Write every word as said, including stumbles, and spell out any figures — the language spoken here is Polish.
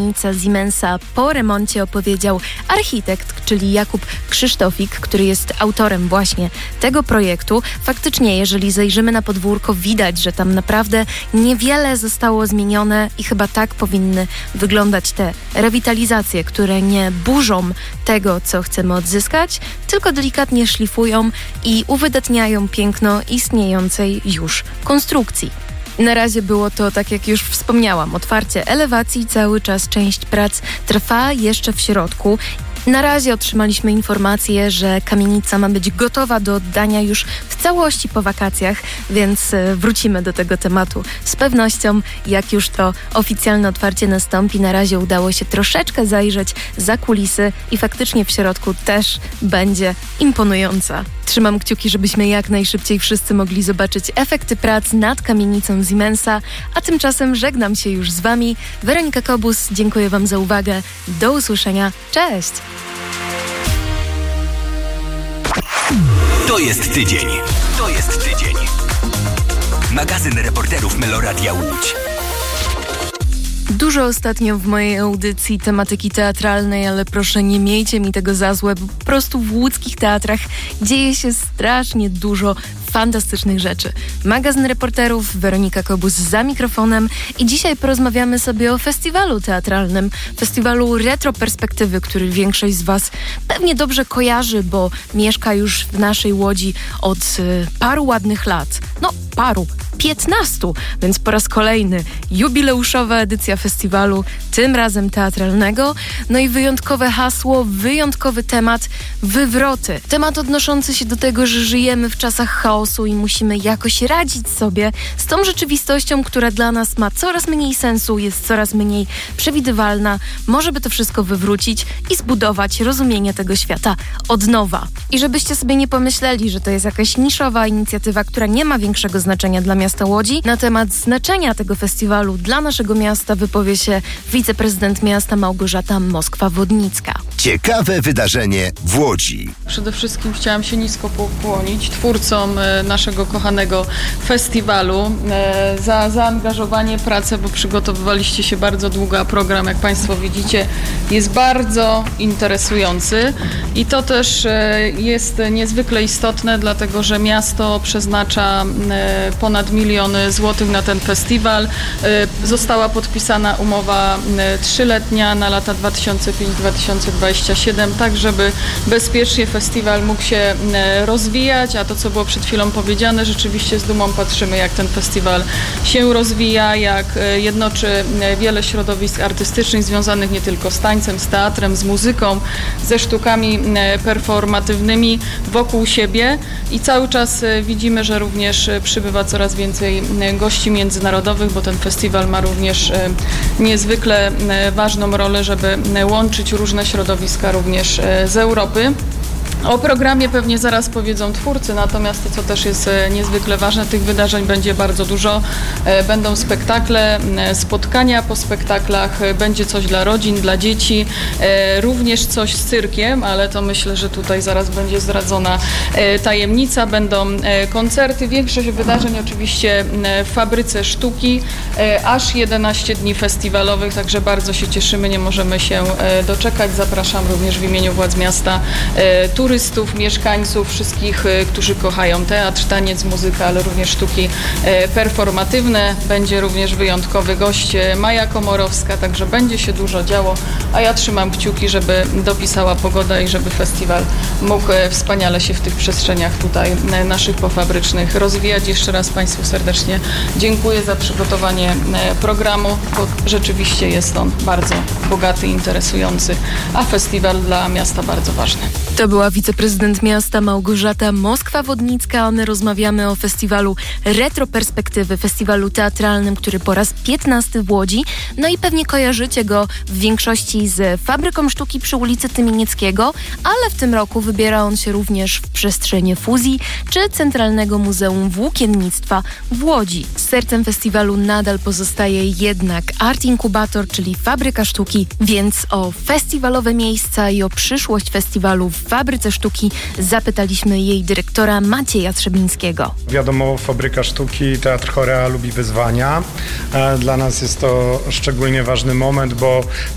kamienica Siemensa po remoncie opowiedział architekt, czyli Jakub Krzysztofik, który jest autorem właśnie tego projektu. Faktycznie, jeżeli zajrzymy na podwórko, widać, że tam naprawdę niewiele zostało zmienione i chyba tak powinny wyglądać te rewitalizacje, które nie burzą tego, co chcemy odzyskać, tylko delikatnie szlifują i uwydatniają piękno istniejącej już konstrukcji. Na razie było to, tak jak już wspomniałam, otwarcie elewacji, cały czas część prac trwa jeszcze w środku. Na razie otrzymaliśmy informację, że kamienica ma być gotowa do oddania już w całości po wakacjach, więc wrócimy do tego tematu z pewnością, jak już to oficjalne otwarcie nastąpi. Na razie udało się troszeczkę zajrzeć za kulisy i faktycznie w środku też będzie imponująca. Trzymam kciuki, żebyśmy jak najszybciej wszyscy mogli zobaczyć efekty prac nad kamienicą Siemensa, a tymczasem żegnam się już z Wami. Weronika Kobus, dziękuję Wam za uwagę. Do usłyszenia. Cześć! To jest tydzień. To jest tydzień. Magazyn reporterów Meloradia Łódź. Dużo ostatnio w mojej audycji tematyki teatralnej, ale proszę nie miejcie mi tego za złe, bo po prostu w łódzkich teatrach dzieje się strasznie dużo fantastycznych rzeczy. Magazyn reporterów, Weronika Kobus za mikrofonem i dzisiaj porozmawiamy sobie o festiwalu teatralnym, festiwalu Retro Perspektywy, który większość z Was pewnie dobrze kojarzy, bo mieszka już w naszej Łodzi od y, paru ładnych lat. No, paru. piętnastu, więc po raz kolejny jubileuszowa edycja festiwalu, tym razem teatralnego. No i wyjątkowe hasło, wyjątkowy temat, wywroty. Temat odnoszący się do tego, że żyjemy w czasach chaosu i musimy jakoś radzić sobie z tą rzeczywistością, która dla nas ma coraz mniej sensu, jest coraz mniej przewidywalna. Może by to wszystko wywrócić i zbudować rozumienie tego świata od nowa. I żebyście sobie nie pomyśleli, że to jest jakaś niszowa inicjatywa, która nie ma większego znaczenia dla miasta Łodzi. Na temat znaczenia tego festiwalu dla naszego miasta wypowie się wiceprezydent miasta Małgorzata Moskwa-Wodnicka. Ciekawe wydarzenie w Łodzi. Przede wszystkim chciałam się nisko pokłonić twórcom e, naszego kochanego festiwalu e, za zaangażowanie, pracę, bo przygotowywaliście się bardzo długo, a program, jak Państwo widzicie, jest bardzo interesujący i to też e, jest niezwykle istotne, dlatego że miasto przeznacza e, ponad milion złotych na ten festiwal. E, została podpisana umowa e, trzyletnia na lata dwa tysiące piąty do dwa tysiące dwudziestego siódmego, tak żeby bezpiecznie festiwal mógł się rozwijać, a to, co było przed chwilą powiedziane, rzeczywiście z dumą patrzymy, jak ten festiwal się rozwija, jak jednoczy wiele środowisk artystycznych związanych nie tylko z tańcem, z teatrem, z muzyką, ze sztukami performatywnymi wokół siebie i cały czas widzimy, że również przybywa coraz więcej gości międzynarodowych, bo ten festiwal ma również niezwykle ważną rolę, żeby łączyć różne środowiska również z Europy. O programie pewnie zaraz powiedzą twórcy, natomiast to, co też jest niezwykle ważne, tych wydarzeń będzie bardzo dużo. Będą spektakle, spotkania po spektaklach, będzie coś dla rodzin, dla dzieci, również coś z cyrkiem, ale to myślę, że tutaj zaraz będzie zdradzona tajemnica. Będą koncerty, większość wydarzeń oczywiście w Fabryce Sztuki, aż jedenaście dni festiwalowych, także bardzo się cieszymy, nie możemy się doczekać. Zapraszam również w imieniu władz miasta turystów, mieszkańców, wszystkich, którzy kochają teatr, taniec, muzykę, ale również sztuki performatywne. Będzie również wyjątkowy gość, Maja Komorowska, także będzie się dużo działo, a ja trzymam kciuki, żeby dopisała pogoda i żeby festiwal mógł wspaniale się w tych przestrzeniach tutaj naszych pofabrycznych rozwijać. Jeszcze raz Państwu serdecznie dziękuję za przygotowanie programu, bo rzeczywiście jest on bardzo bogaty, interesujący, a festiwal dla miasta bardzo ważny. To była wiceprezydent miasta Małgorzata Moskwa-Wodnicka. My rozmawiamy o festiwalu Retro Perspektywy, festiwalu teatralnym, który po raz piętnasty w Łodzi. No i pewnie kojarzycie go w większości z Fabryką Sztuki przy ulicy Tymienieckiego, ale w tym roku wybiera on się również w przestrzenie fuzji czy Centralnego Muzeum Włókiennictwa w Łodzi. Sercem festiwalu nadal pozostaje jednak Art Inkubator, czyli Fabryka Sztuki, więc o festiwalowe miejsca i o przyszłość festiwalu w Fabryce Sztuki zapytaliśmy jej dyrektora Macieja Trzebińskiego. Wiadomo, Fabryka Sztuki, Teatr Chorea lubi wyzwania. Dla nas jest to szczególnie ważny moment, bo